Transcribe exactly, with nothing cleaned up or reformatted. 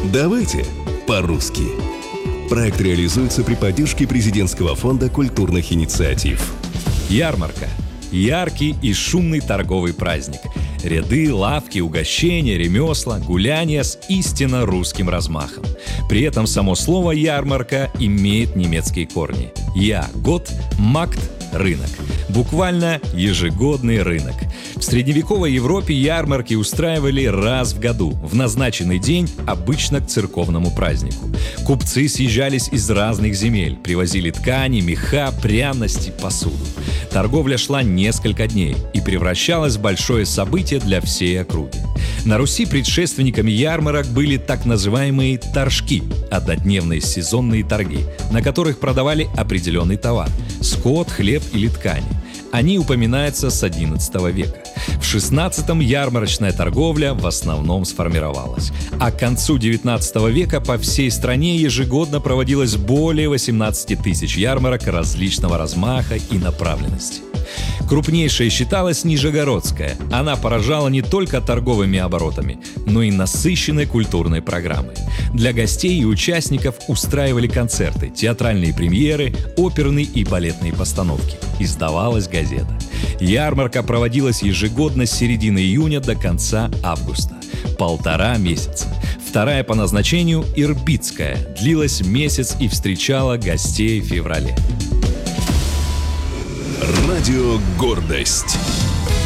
Давайте по-русски. Проект реализуется при поддержке Президентского фонда культурных инициатив. Ярмарка. Яркий и шумный торговый праздник. Ряды, лавки, угощения, ремесла, гуляния с истинно русским размахом. При этом само слово «ярмарка» имеет немецкие корни. «Я» — год, «макт» — рынок. Буквально ежегодный рынок. В средневековой Европе ярмарки устраивали раз в году, в назначенный день, обычно к церковному празднику. Купцы съезжались из разных земель, привозили ткани, меха, пряности, посуду. Торговля шла несколько дней и превращалась в большое событие для всей округи. На Руси предшественниками ярмарок были так называемые торжки – однодневные сезонные торги, на которых продавали определенный товар – скот, хлеб или ткани. Они упоминаются с одиннадцатого века. В шестнадцатом ярмарочная торговля в основном сформировалась. А к концу девятнадцатого века по всей стране ежегодно проводилось более восемнадцати тысяч ярмарок различного размаха и направленности. Крупнейшей считалась Нижегородская. Она поражала не только торговыми оборотами, но и насыщенной культурной программой. Для гостей и участников устраивали концерты, театральные премьеры, оперные и балетные постановки. Издавалась газета. Ярмарка проводилась ежегодно с середины июня до конца августа. Полтора месяца. Вторая по назначению – Ирбитская. Длилась месяц и встречала гостей в феврале. Радио «Гордость».